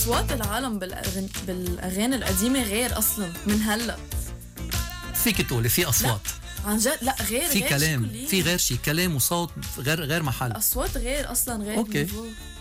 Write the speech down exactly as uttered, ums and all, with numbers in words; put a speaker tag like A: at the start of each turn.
A: اصوات العالم بالاغاني بالاغاني القديمه غير اصلا من هلا.
B: فيك تقولي في اصوات
A: عن جد، لا غير
B: في
A: غير
B: كلام، في غير شيء، كلام وصوت غير غير محل.
A: الاصوات غير اصلا، غير
B: أوكي.
A: نيفو.